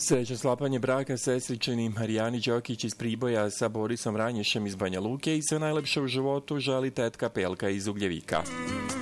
Srećno sklapanje braka sestričani Marijani Đokić iz Priboja sa Borisom Ranješem iz Banja Luke i sve najlepše u životu želi tetka Pelka iz Ugljevika.